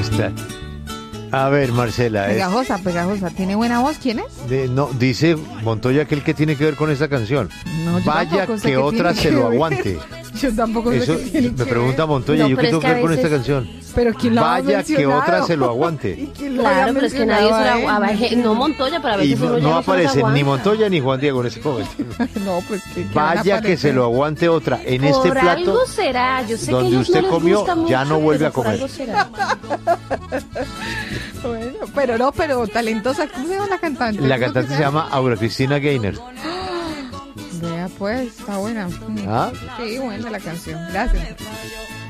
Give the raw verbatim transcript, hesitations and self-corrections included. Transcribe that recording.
está. A ver, Marcela. Pegajosa, es... pegajosa. ¿Tiene buena voz? ¿Quién es? De, no, dice Montoya que el que tiene que ver con esta canción. No, yo Vaya que, que otra se lo aguante. Yo tampoco Eso, sé qué tiene me que pregunta ver. Montoya, No, ¿yo qué tengo que ver con esta canción? Pero ¿quién la Vaya que otra se lo aguante. Claro, pero es que nadie se lo aguante. No Montoya, pero a veces y no, no aparece ni Montoya ni Juan Diego en ese momento. No, pues que vaya que se lo aguante otra. En por este plato algo será. Yo sé donde que usted no comió, mucho, ya no vuelve a comer. Bueno, pero no, pero talentosa. ¿Cómo se llama la cantante? La cantante se llama Aura Cristina Gaynor. Vea pues, está buena. ¿Ah? Sí, buena la canción. Gracias.